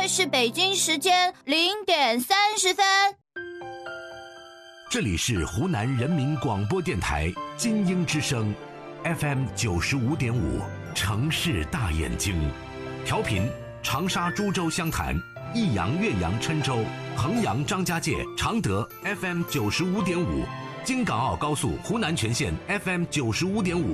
是北京时间0点30分。 这里是湖南人民广播电台金鹰之声 FM 95.5，城市大眼睛，调频长沙、株洲、湘潭、益阳、岳阳、郴州、衡阳、张家界、常德 FM 95.5，京港澳高速湖南全线 FM 95.5。